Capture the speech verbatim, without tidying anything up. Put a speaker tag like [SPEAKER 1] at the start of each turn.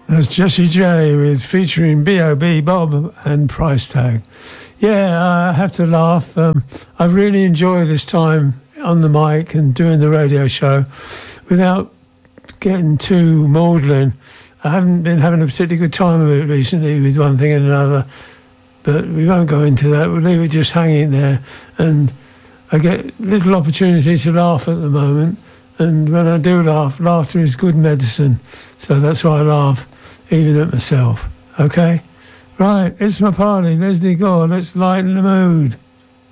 [SPEAKER 1] That's Jessie J with featuring B O B Bob and Price Tag. Yeah, I have to laugh. Um, I really enjoy this time on the mic and doing the radio show without getting too maudlin. I haven't been having a particularly good time of it recently with one thing and another, but we won't go into that. We'll leave it just hanging there. And I get little opportunity to laugh at the moment. And when I do laugh, laughter is good medicine. So that's why I laugh, even at myself. Okay? Right, it's my party. Leslie Gore, let's lighten the mood.